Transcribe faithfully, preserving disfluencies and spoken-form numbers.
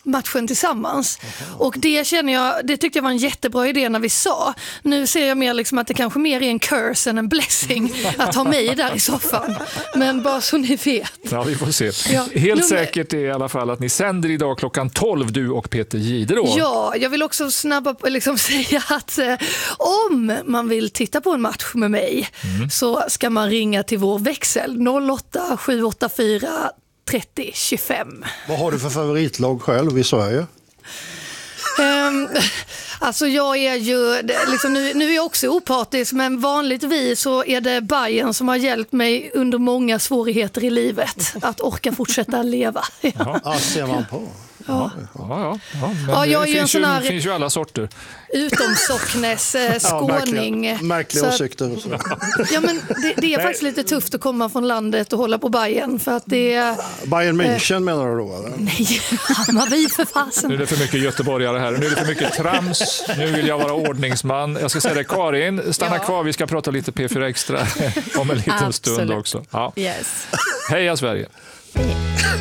matchen tillsammans. Och det känner jag, det tyckte jag var en jättebra idé när vi sa. Nu ser jag mer liksom att det kanske mer är en curse än en blessing att ha mig där i soffan. Men bara så ni vet. Ja, vi får se. Ja. Helt Nummer... säkert är i alla fall att ni sänder idag klockan tolv, du och Peter Jihde då. Ja, jag vill också snabba på liksom säga att eh, om man vill titta på en match med mig mm. så ska man ringa till vår växel noll åtta sju åtta fyra trettio tjugofem. Vad har du för favoritlag själv i Sverige? Um, alltså jag är ju liksom, nu, nu är jag också opartisk, men vanligtvis så är det Bayern som har hjälpt mig under många svårigheter i livet att orka fortsätta leva. Ja, ja ser man på. Ja. Ja, ja, ja. Men Ja, jag det är finns, en ju, sån här... finns ju alla sorter. Utom Socknes, eh, skåning. Ja, märkliga att, åsikter. Och så. ja, men det, det är faktiskt lite tufft att komma från landet och hålla på Bayern. För att det är... Bayern München eh, menar du då? Eller? Nej, Hammarby för fasen. Nu är det för mycket göteborgare här. Nu är det för mycket trams. Nu vill jag vara ordningsman. Jag ska säga det, Karin, stanna ja. kvar. Vi ska prata lite P fyra Extra om en liten Absolut. stund också. Ja. Yes. Heja Sverige! Hej.